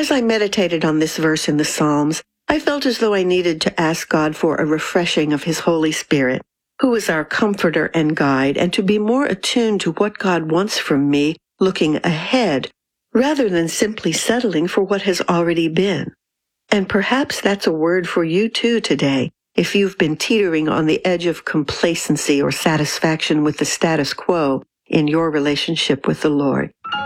As I meditated on this verse in the Psalms, I felt as though I needed to ask God for a refreshing of His Holy Spirit, who is our comforter and guide, and to be more attuned to what God wants from me looking ahead, rather than simply settling for what has already been. And perhaps that's a word for you too today, if you've been teetering on the edge of complacency or satisfaction with the status quo in your relationship with the Lord.